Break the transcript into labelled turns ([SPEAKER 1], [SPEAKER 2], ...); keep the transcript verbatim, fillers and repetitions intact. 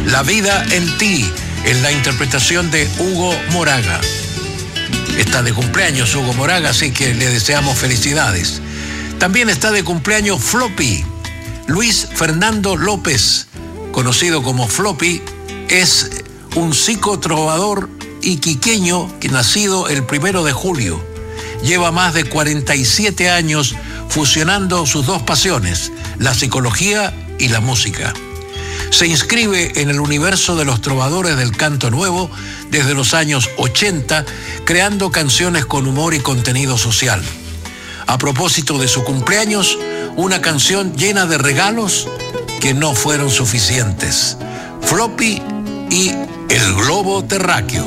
[SPEAKER 1] La vida en ti, en la interpretación de Hugo Moraga. Está de cumpleaños Hugo Moraga, así que le deseamos felicidades. También está de cumpleaños Floppy. Luis Fernando López, conocido como Floppy, es un psicotrovador iquiqueño que nacido el primero de julio. Lleva más de cuarenta y siete años fusionando sus dos pasiones, la psicología y la música. Se inscribe en el universo de los trovadores del canto nuevo desde los años ochenta, creando canciones con humor y contenido social. A propósito de su cumpleaños, una canción llena de regalos que no fueron suficientes. Floppy y el globo terráqueo.